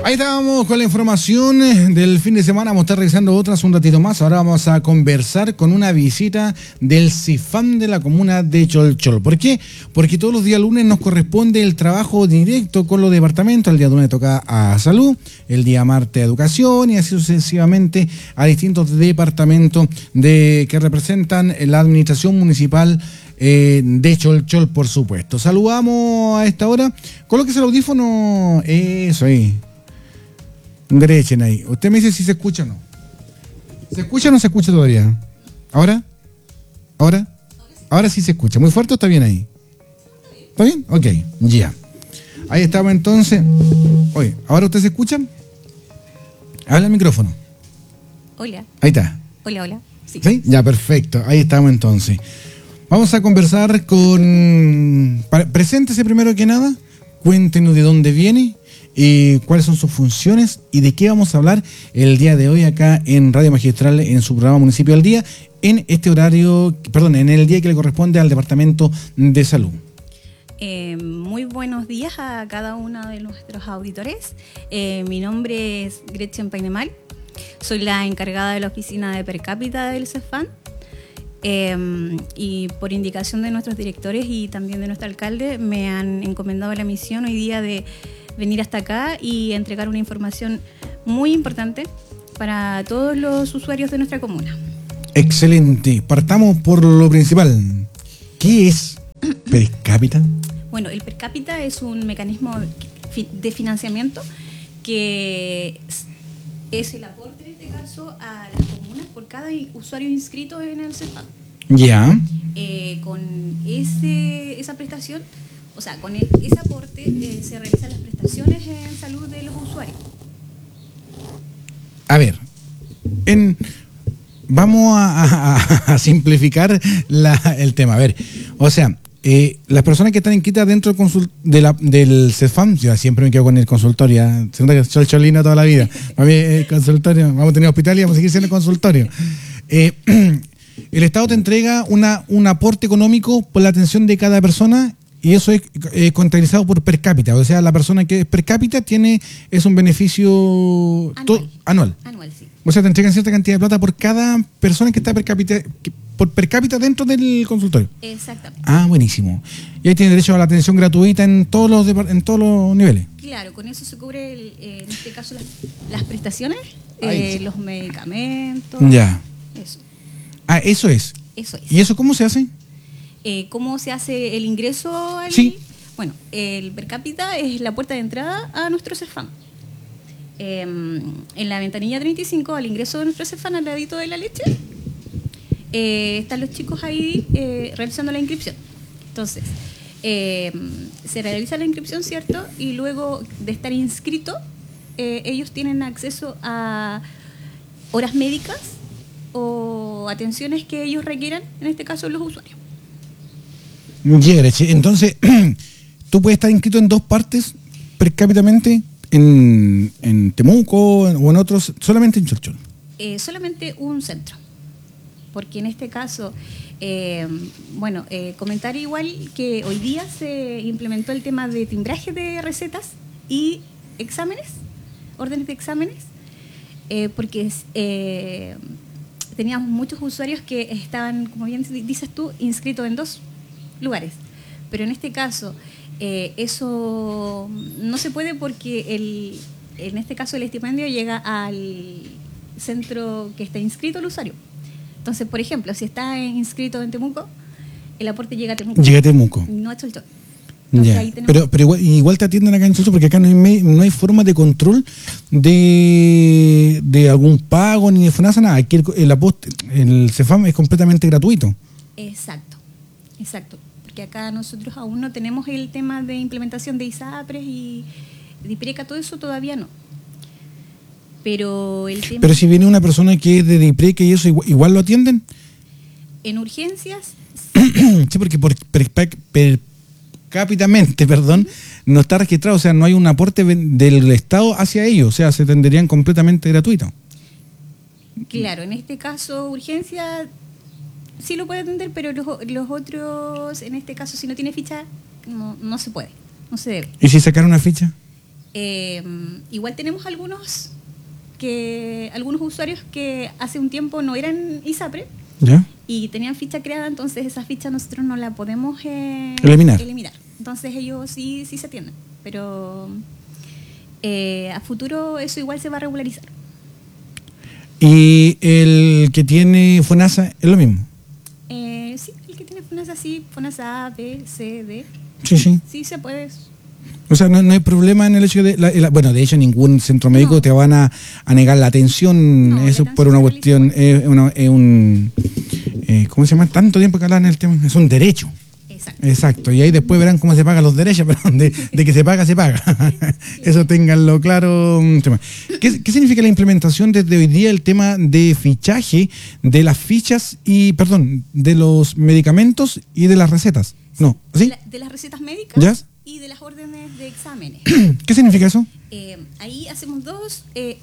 Ahí estábamos con la información del fin de semana. Vamos a estar revisando otras un ratito más. Ahora vamos a conversar con una visita del CIFAM de la comuna de Cholchol. ¿Por qué? Porque todos los días lunes nos corresponde el trabajo directo con los departamentos. El día lunes toca a Salud, el día martes a Educación y así sucesivamente a distintos departamentos que representan la administración municipal de Cholchol, por supuesto. Saludamos a esta hora. Colóquese el audífono. Eso ahí. Derechen ahí. Usted me dice si se escucha o no. ¿Se escucha o no se escucha todavía? ¿Ahora? ¿Ahora? Ahora sí se escucha. ¿Muy fuerte o está bien ahí? ¿Está bien? Ok, ya. Ahí estaba entonces. Oye, ¿ahora usted se escucha? Habla el micrófono. Hola. Ahí está. Hola, hola. Sí. ¿Sí? Ya, perfecto. Ahí estamos entonces. Vamos a conversar con... Preséntese primero que nada. Cuéntenos de dónde viene. ¿Cuáles son sus funciones y de qué vamos a hablar el día de hoy acá en Radio Magistral en su programa Municipio al Día en este horario, en el día que le corresponde al Departamento de Salud? Muy buenos días a cada uno de nuestros auditores. Mi nombre es Gretchen Painemal, soy la encargada de la oficina de per cápita del CEFAM. Y por indicación de nuestros directores y también de nuestro alcalde me han encomendado la misión hoy día de venir hasta acá y entregar una información muy importante para todos los usuarios de nuestra comuna. Excelente. Partamos por lo principal. ¿Qué es per cápita? Bueno, el per cápita es un mecanismo de financiamiento que es el aporte, en este caso, a las comunas por cada usuario inscrito en el CEFAM. Ya. Con esa prestación, o sea, con ese aporte se realizan las prestaciones en salud de los usuarios. A ver, vamos a simplificar el tema. A ver, o sea, las personas que están inscritas dentro del CEFAM, yo siempre me quedo con el consultorio, se nota que soy cholino toda la vida. Para mí el consultorio, vamos a tener hospital y vamos a seguir siendo consultorio. El Estado te entrega un aporte económico por la atención de cada persona. Y eso es contabilizado por per cápita. O sea, la persona que es per cápita es un beneficio anual. Anual, sí. O sea, te entregan cierta cantidad de plata por cada persona que está por per cápita dentro del consultorio. Exactamente. Ah, buenísimo. Y ahí tiene derecho a la atención gratuita en todos los niveles. Claro, con eso se cubre, en este caso, las prestaciones, Sí. los medicamentos. Ya. Eso. Ah, eso es. Eso es. ¿Y eso cómo se hace? ¿Cómo se hace el ingreso? Sí. Bueno, el per cápita es la puerta de entrada a nuestro CEFAM. En la ventanilla 35, al ingreso de nuestro CEFAM, al ladito de la leche, están los chicos ahí realizando la inscripción. Entonces, se realiza la inscripción, ¿cierto? Y luego de estar inscrito, ellos tienen acceso a horas médicas o atenciones que ellos requieran, en este caso los usuarios. Entonces, tú puedes estar inscrito en dos partes per cápitamente, en Temuco o en otros, solamente en Cholchol. Solamente un centro, porque en este caso, comentar igual que hoy día se implementó el tema de timbraje de recetas y exámenes, órdenes de exámenes, porque teníamos muchos usuarios que estaban, como bien dices tú, inscritos en dos lugares, pero en este caso eso no se puede porque en este caso el estipendio llega al centro que está inscrito el usuario. Entonces, por ejemplo, si está inscrito en Temuco, el aporte llega a Temuco. Llega a Temuco. No a Cholchol. Ya. Pero igual te atienden acá en Cholchol porque acá no hay forma de control de algún pago ni de FONASA, nada. Aquí el CEFAM es completamente gratuito. Exacto. Porque acá nosotros aún no tenemos el tema de implementación de ISAPRES y DIPRECA, todo eso todavía no. Pero si viene una persona que es de DIPRECA y eso, igual lo atienden. En urgencias. Sí, porque per cápitamente, no está registrado, o sea, no hay un aporte del Estado hacia ellos, o sea, se atenderían completamente gratuito. Claro, en este caso, urgencia sí lo puede atender, pero los otros, en este caso, si no tiene ficha, no se puede, no se debe. ¿Y si sacar una ficha? Igual tenemos algunos usuarios que hace un tiempo no eran ISAPRE, ¿ya? Y tenían ficha creada, entonces esa ficha nosotros no la podemos eliminar. Entonces ellos sí se atienden, pero a futuro eso igual se va a regularizar. ¿Y el que tiene FONASA es lo mismo? Sí, el que tiene FONASA sí, FONASA A, B, C, D. Sí. Sí se puede. O sea, no hay problema en el hecho de... bueno, de hecho, ningún centro médico te van a negar la atención. No, eso la por una cuestión... atención ¿cómo se llama? Tanto tiempo que hablan el tema. Es un derecho. Exacto. Y ahí después verán cómo se pagan los derechos, pero de que se paga, se paga. Eso ténganlo claro. ¿Qué significa la implementación desde hoy día el tema de fichaje de las fichas de los medicamentos y de las recetas? No, ¿sí? De las recetas médicas. ¿Ya? Y de las órdenes de exámenes. ¿Qué significa eso? Ahí hacemos dos.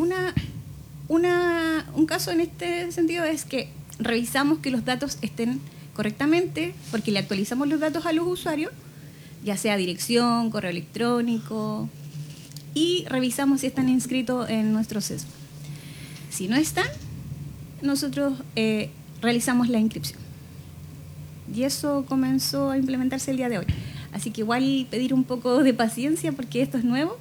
Un caso en este sentido es que revisamos que los datos estén correctamente, porque le actualizamos los datos a los usuarios, ya sea dirección, correo electrónico, y revisamos si están inscritos en nuestro CESFA. Si no están, nosotros realizamos la inscripción. Y eso comenzó a implementarse el día de hoy. Así que igual pedir un poco de paciencia porque esto es nuevo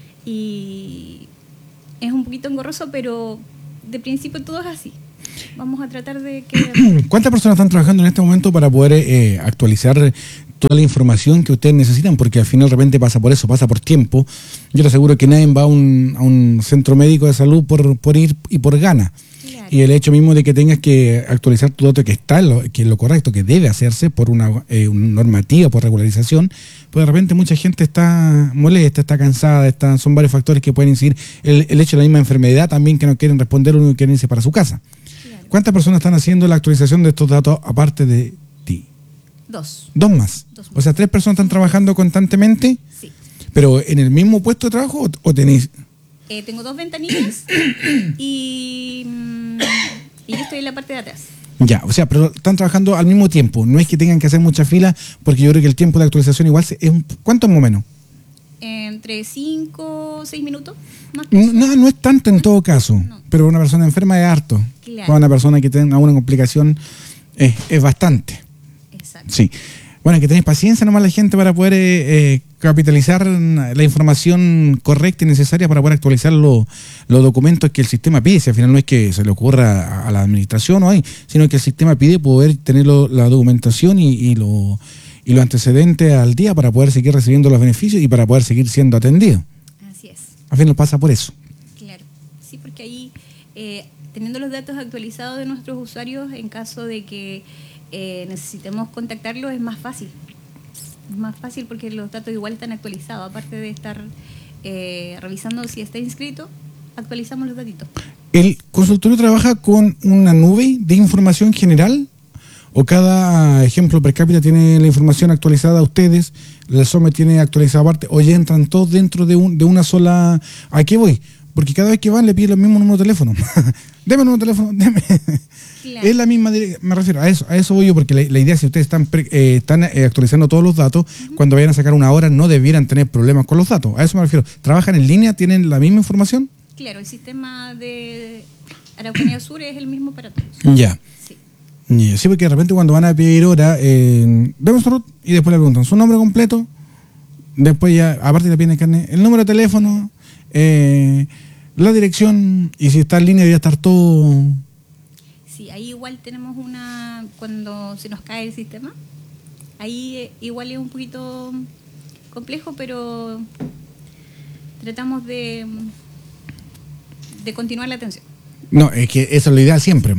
y es un poquito engorroso, pero de principio todo es así. Vamos a tratar de que... ¿Cuántas personas están trabajando en este momento para poder actualizar toda la información que ustedes necesitan? Porque al final de repente pasa por tiempo. Yo le aseguro que nadie va a un centro médico de salud por ir y por gana. Claro. Y el hecho mismo de que tengas que actualizar tu dato que es lo correcto, que debe hacerse por una normativa, por regularización, pues de repente mucha gente está molesta, está cansada, son varios factores que pueden incidir. El hecho de la misma enfermedad también, que no quieren responder, uno quiere irse para su casa. Claro. ¿Cuántas personas están haciendo la actualización de estos datos aparte de ti? Dos. ¿Dos más? O sea, 3 personas están trabajando constantemente. Sí. ¿Pero en el mismo puesto de trabajo o tenéis...? Tengo 2 ventanillas y yo estoy en la parte de atrás. Ya, o sea, pero están trabajando al mismo tiempo. No es que tengan que hacer mucha fila, porque yo creo que el tiempo de actualización igual ¿cuánto es más o menos? Entre 5 o 6 minutos. No es tanto en todo caso, no. Pero una persona enferma es harto. Claro. Para una persona que tenga una complicación es bastante. Exacto. Sí. Bueno, que tenéis paciencia nomás la gente para poder capitalizar la información correcta y necesaria para poder actualizar los documentos que el sistema pide. Si al final no es que se le ocurra a la administración o ahí, sino que el sistema pide poder tener la documentación y los antecedentes al día para poder seguir recibiendo los beneficios y para poder seguir siendo atendido. Así es. Al final pasa por eso. Claro. Sí, porque ahí, teniendo los datos actualizados de nuestros usuarios, en caso de que necesitemos contactarlos, es más fácil. Es más fácil porque los datos igual están actualizados. Aparte de estar revisando si está inscrito, actualizamos los datitos. ¿El consultorio trabaja con una nube de información general? ¿O cada ejemplo per cápita tiene la información actualizada a ustedes? ¿La SOME tiene actualizada aparte? ¿O ya entran todos dentro de una sola...? ¿A qué voy? Porque cada vez que van le piden el mismo número de teléfono. Deme el número de teléfono, deme. Claro. Es la misma, me refiero a eso voy yo, porque la idea, si ustedes están actualizando todos los datos, cuando vayan a sacar una hora no debieran tener problemas con los datos. A eso me refiero. ¿Trabajan en línea? ¿Tienen la misma información? Claro, el sistema de Araucanía Sur es el mismo para todos. Ya. Sí. Sí, porque de repente cuando van a pedir hora, vemos y después le preguntan su nombre completo, después ya, aparte le piden el carnet, el número de teléfono, la dirección, y si está en línea debería estar todo. Sí, ahí igual tenemos cuando se nos cae el sistema, ahí igual es un poquito complejo, pero tratamos de continuar la atención. No, es que eso es lo ideal siempre.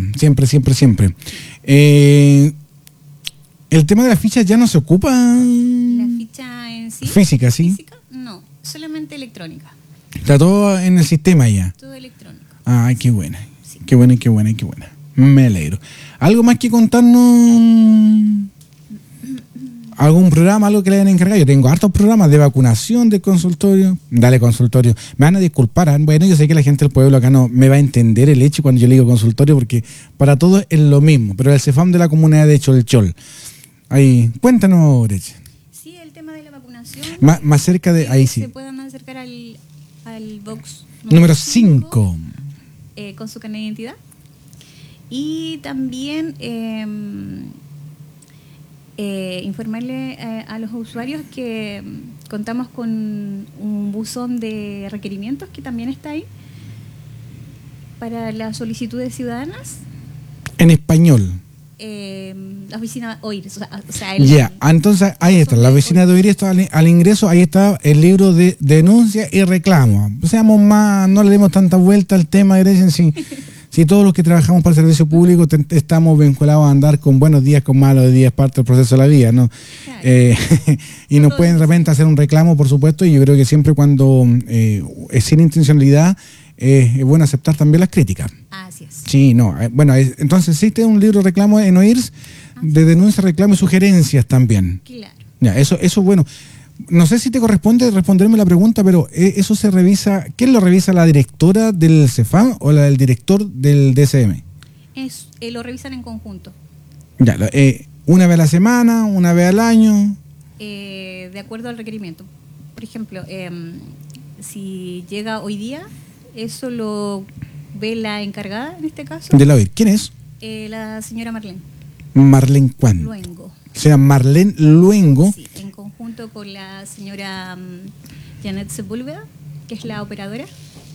El tema de las fichas ya no se ocupa. ¿La ficha en sí? Física, sí. ¿Física? No, solamente electrónica. Está todo en el sistema ya. Todo electrónico. Ay, qué buena. Sí. Qué buena. Me alegro. ¿Algo más que contarnos? ¿Algún programa, algo que le hayan encargado? Yo tengo hartos programas de vacunación, de consultorio. Dale consultorio. Me van a disculpar. Bueno, yo sé que la gente del pueblo acá no me va a entender el hecho cuando yo le digo consultorio, porque para todos es lo mismo. Pero el CEFAM de la comunidad de Cholchol. Ahí, cuéntanos, Brecha. Sí, el tema de la vacunación. Más cerca de ahí sí. Se puedan acercar el box Número 5. Con su carnet de identidad. Y también informarle a los usuarios que contamos con un buzón de requerimientos que también está ahí para las solicitudes ciudadanas. En español. La oficina OIR. Entonces ahí está, la oficina de OIR está al ingreso, ahí está el libro de denuncia y reclamo. Seamos más, no le demos tanta vuelta al tema, Grecia, si todos los que trabajamos para el servicio público estamos vinculados a andar con buenos días, con malos días, parte del proceso de la vida, ¿no? Claro. Y nos pueden de repente hacer un reclamo, por supuesto, y yo creo que siempre cuando es sin intencionalidad, es bueno aceptar también las críticas. Así es. Sí, no. Bueno, entonces existe un libro de reclamo en OIRS de denuncia, reclamo y sugerencias también. Claro. Ya, eso es bueno. No sé si te corresponde responderme la pregunta, pero eso se revisa. ¿Quién lo revisa, la directora del CEFAM o el director del DSM? Lo revisan en conjunto. Ya, una vez a la semana, una vez al año. De acuerdo al requerimiento. Por ejemplo, si llega hoy día, eso lo ve la encargada, en este caso. De la OIR. ¿Quién es? La señora Marlene. Marlene ¿cuándo? Luengo. O sea, Marlene Luengo. Sí, en conjunto con la señora Janet Sepúlveda, que es la operadora.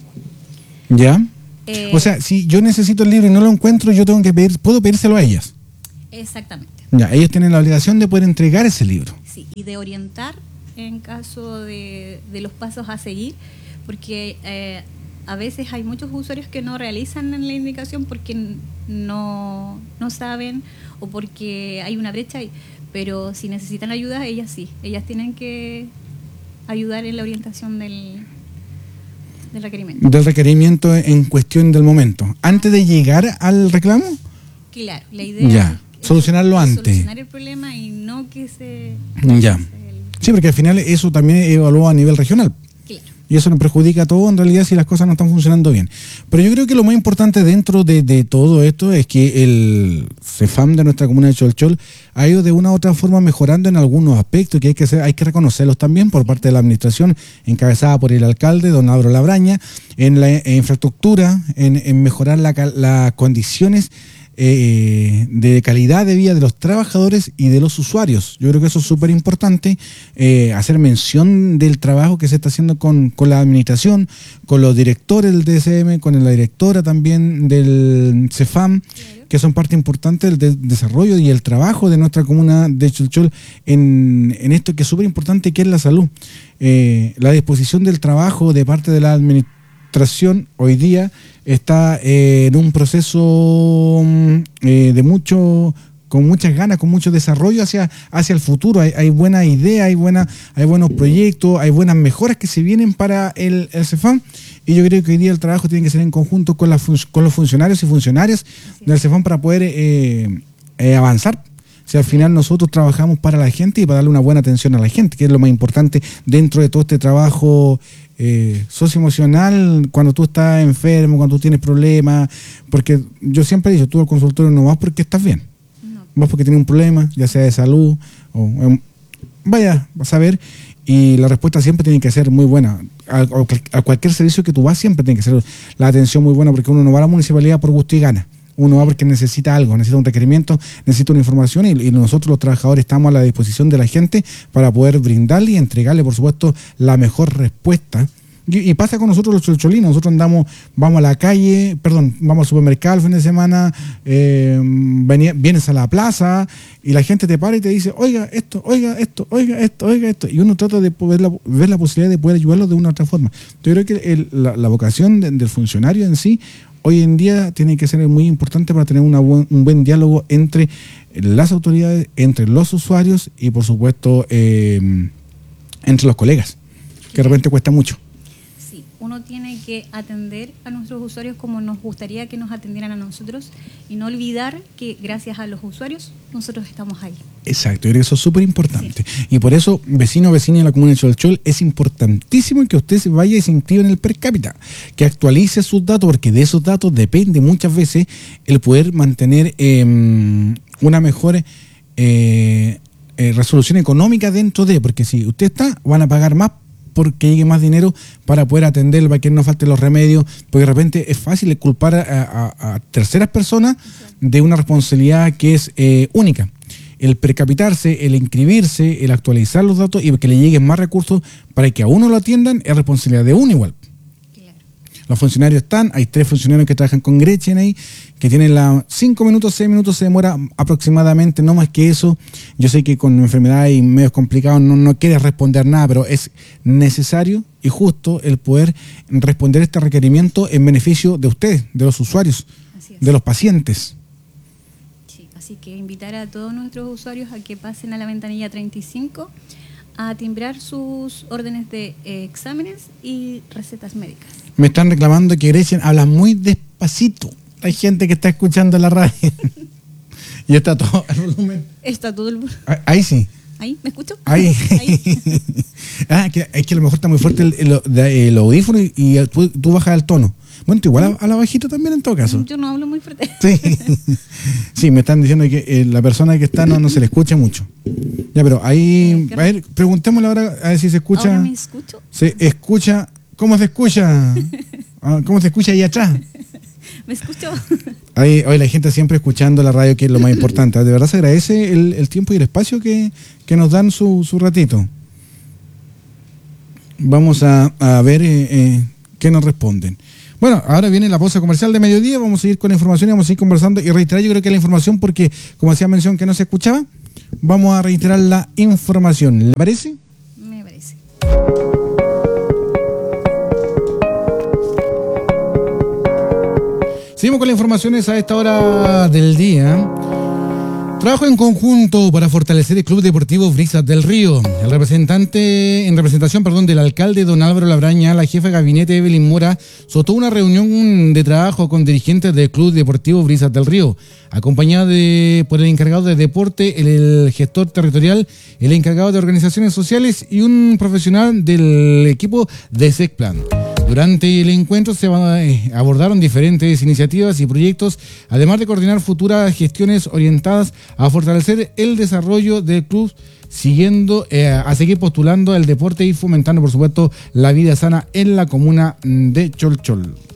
¿Ya? O sea, si yo necesito el libro y no lo encuentro, yo tengo que puedo pedírselo a ellas. Exactamente. Ya, ellos tienen la obligación de poder entregar ese libro. Sí, y de orientar en caso de los pasos a seguir, porque a veces hay muchos usuarios que no realizan la indicación porque no saben o porque hay una brecha ahí. Pero si necesitan ayuda, ellas tienen que ayudar en la orientación del requerimiento. Del requerimiento en cuestión del momento. ¿Antes de llegar al reclamo? Claro, la idea es solucionarlo antes. Solucionar el problema y no que se... Ya. Sí, porque al final eso también evalúa a nivel regional. Claro. Y eso nos perjudica a todos en realidad si las cosas no están funcionando bien. Pero yo creo que lo más importante dentro de todo esto es que el CEFAM de nuestra comuna de Cholchol ha ido de una u otra forma mejorando en algunos aspectos que hay que reconocerlos también por parte de la administración encabezada por el alcalde, don Álvaro Labraña, en la infraestructura, en mejorar las condiciones de calidad de vida de los trabajadores y de los usuarios. Yo creo que eso es súper importante, hacer mención del trabajo que se está haciendo con la administración, con los directores del DSM, con la directora también del CEFAM, que son parte importante del desarrollo y el trabajo de nuestra comuna de Cholchol en esto que es súper importante, que es la salud. La disposición del trabajo de parte de la administración hoy día está en un proceso con muchas ganas, con mucho desarrollo hacia el futuro. Hay buenas ideas, hay buenos proyectos, hay buenas mejoras que se vienen para el CEFAM, y yo creo que hoy día el trabajo tiene que ser en conjunto con los funcionarios y funcionarias del CEFAM para poder avanzar. Si al final nosotros trabajamos para la gente y para darle una buena atención a la gente, que es lo más importante dentro de todo este trabajo socioemocional, cuando tú estás enfermo, cuando tú tienes problemas, porque yo siempre he dicho, tú al consultorio no vas porque estás bien, vas porque tienes un problema, ya sea de salud, vaya a saber, y la respuesta siempre tiene que ser muy buena. A cualquier servicio que tú vas siempre tiene que ser la atención muy buena, porque uno no va a la municipalidad por gusto y gana. Uno va porque necesita algo, necesita un requerimiento, necesita una información, y nosotros los trabajadores estamos a la disposición de la gente para poder brindarle y entregarle, por supuesto, la mejor respuesta. Y pasa con nosotros los cholcholinos. Nosotros vamos a la calle, vamos al supermercado el fin de semana, vienes a la plaza y la gente te para y te dice, oiga esto. Y uno trata de ver la posibilidad de poder ayudarlos de una u otra forma. Yo creo que la vocación del funcionario en sí hoy en día tiene que ser muy importante para tener un buen diálogo entre las autoridades, entre los usuarios y, por supuesto, entre los colegas, que de repente cuesta mucho. Sí, uno tiene que atender a nuestros usuarios como nos gustaría que nos atendieran a nosotros y no olvidar que gracias a los usuarios nosotros estamos ahí. Exacto, y eso es súper importante. Sí. Y por eso, vecino o vecina de la comuna de Cholchol, es importantísimo que usted se vaya y se inscriba en el per cápita, que actualice sus datos, porque de esos datos depende muchas veces el poder mantener una mejor resolución económica dentro de, porque si usted van a pagar más porque llegue más dinero para poder atenderlo, para que no falten los remedios, porque de repente es fácil culpar a terceras personas de una responsabilidad que es única. El precapitarse, el inscribirse, el actualizar los datos y que le lleguen más recursos para que a uno lo atiendan es responsabilidad de uno igual. Claro. Los funcionarios están, hay 3 funcionarios que trabajan con Gretchen ahí, que tienen 5 minutos, 6 minutos, se demora aproximadamente, no más que eso. Yo sé que con enfermedades y medios complicados no quieres responder nada, pero es necesario y justo el poder responder este requerimiento en beneficio de ustedes, de los usuarios, de los pacientes. Así que invitar a todos nuestros usuarios a que pasen a la ventanilla 35 a timbrar sus órdenes de exámenes y recetas médicas. Me están reclamando que Gretchen habla muy despacito. Hay gente que está escuchando la radio. Y está todo el volumen. Está todo el volumen. Ahí sí. ¿Ahí? ¿Me escucho? Ahí. Es que a lo mejor está muy fuerte el audífono y tú bajas el tono. Bueno, igual a la bajita también en todo caso. Yo no hablo muy fuerte. Sí, me están diciendo que la persona que está no se le escucha mucho. Ya, pero ahí, a ver, preguntémosle ahora a ver si se escucha. ¿Ahora me escucho? Se escucha. ¿Cómo se escucha? ¿Cómo se escucha ahí atrás? ¿Me escucho? Hoy la gente siempre escuchando la radio, que es lo más importante. De verdad se agradece el tiempo y el espacio que nos dan su ratito. Vamos a ver qué nos responden. Bueno, ahora viene la pausa comercial de mediodía, vamos a seguir con la información y vamos a seguir conversando y reiterar, yo creo que la información, porque como hacía mención que no se escuchaba, vamos a reiterar la información. ¿Le parece? Me parece. Seguimos con las informaciones a esta hora del día. Trabajo en conjunto para fortalecer el Club Deportivo Brisas del Río. En representación del alcalde don Álvaro Labraña, la jefa de gabinete Evelyn Mora sostuvo una reunión de trabajo con dirigentes del Club Deportivo Brisas del Río, acompañada por el encargado de deporte, el gestor territorial, el encargado de organizaciones sociales y un profesional del equipo de SECPLAN. Durante el encuentro se abordaron diferentes iniciativas y proyectos, además de coordinar futuras gestiones orientadas a fortalecer el desarrollo del club, a seguir postulando el deporte y fomentando, por supuesto, la vida sana en la comuna de Cholchol.